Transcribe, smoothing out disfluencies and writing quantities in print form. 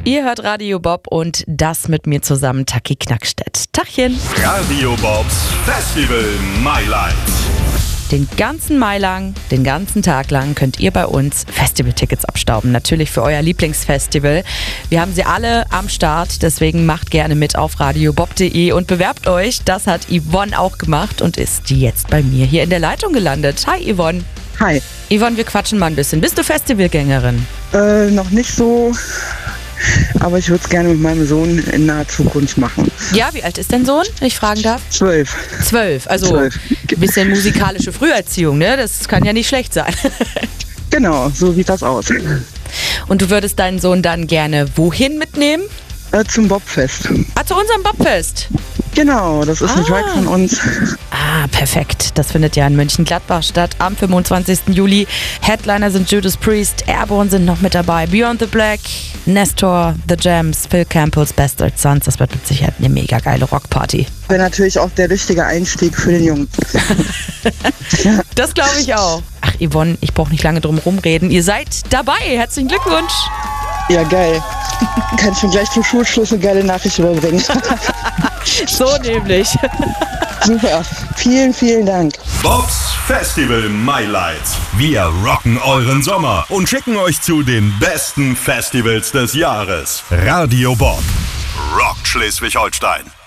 Ihr hört Radio Bob und das mit mir zusammen Taki Knackstedt. Tachchen. Radio Bobs Festival My Life. Den ganzen Mai lang, den ganzen Tag lang könnt ihr bei uns Festivaltickets abstauben. Natürlich für euer Lieblingsfestival. Wir haben sie alle am Start, deswegen macht gerne mit auf radiobob.de und bewerbt euch. Das hat Yvonne auch gemacht und ist jetzt bei mir hier in der Leitung gelandet. Hi Yvonne. Hi. Yvonne, wir quatschen mal ein bisschen. Bist du Festivalgängerin? Noch nicht so, aber ich würde es gerne mit meinem Sohn in naher Zukunft machen. Ja, wie alt ist dein Sohn, wenn ich fragen darf? 12. 12, also ein bisschen musikalische Früherziehung, ne? Das kann ja nicht schlecht sein. Genau, so sieht das aus. Und du würdest deinen Sohn dann gerne wohin mitnehmen? Zum Bobfest. Ah, zu unserem Bobfest. Genau, das ist nicht weit von uns. Ah, perfekt. Das findet ja in Mönchengladbach statt am 25. Juli. Headliner sind Judas Priest, Airborne sind noch mit dabei, Beyond the Black, Nestor, The Jams, Phil Campbell's Best Old Sons. Das wird mit Sicherheit eine mega geile Rockparty. Wäre natürlich auch der richtige Einstieg für den Jungen. Das glaube ich auch. Ach Yvonne, ich brauche nicht lange drum rumreden. Ihr seid dabei. Herzlichen Glückwunsch. Ja, geil. Kann ich mir gleich zum Schulschluss eine geile Nachricht überbringen. So nämlich. Super. Vielen, vielen Dank. Bobs Festival My Lights. Wir rocken euren Sommer und schicken euch zu den besten Festivals des Jahres. Radio Bob rockt Schleswig-Holstein.